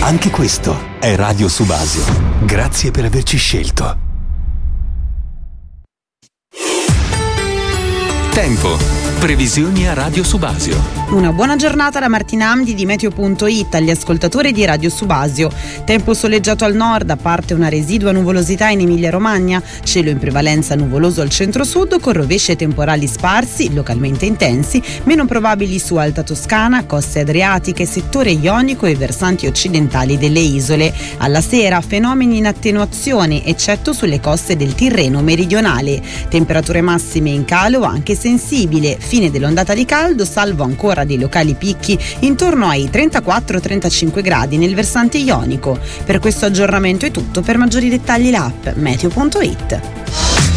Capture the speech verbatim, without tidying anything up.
Anche questo è Radio Subasio. Grazie per averci scelto. Tempo. Previsioni a Radio Subasio. Una buona giornata da Martina Amdi di Meteo punto it agli ascoltatori di Radio Subasio. Tempo soleggiato al nord, a parte una residua nuvolosità in Emilia-Romagna, cielo in prevalenza nuvoloso al centro-sud con rovesci e temporali sparsi, localmente intensi, meno probabili su Alta Toscana, coste adriatiche, settore ionico e versanti occidentali delle isole. Alla sera fenomeni in attenuazione, eccetto sulle coste del Tirreno meridionale. Temperature massime in calo anche sensibile. Fine dell'ondata di caldo, salvo ancora dei locali picchi intorno ai trentaquattro trentacinque gradi nel versante ionico. Per questo aggiornamento è tutto. Per maggiori dettagli l'app Meteo punto it.